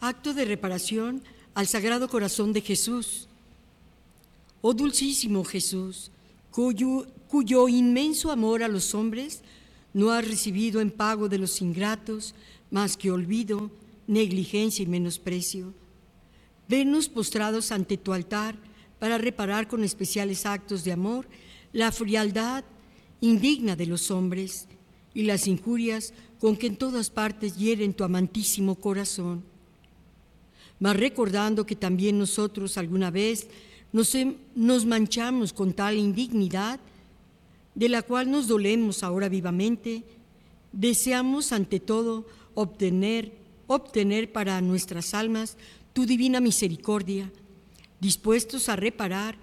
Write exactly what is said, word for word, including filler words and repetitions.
acto de reparación al Sagrado Corazón de Jesús. Oh dulcísimo Jesús, cuyo, cuyo inmenso amor a los hombres no has recibido en pago de los ingratos más que olvido, negligencia y menosprecio. Vennos postrados ante tu altar para reparar con especiales actos de amor la frialdad indigna de los hombres y las injurias con que en todas partes hieren tu amantísimo corazón. Mas recordando que también nosotros alguna vez nos, nos manchamos con tal indignidad, de la cual nos dolemos ahora vivamente, deseamos ante todo obtener, obtener para nuestras almas tu divina misericordia, dispuestos a reparar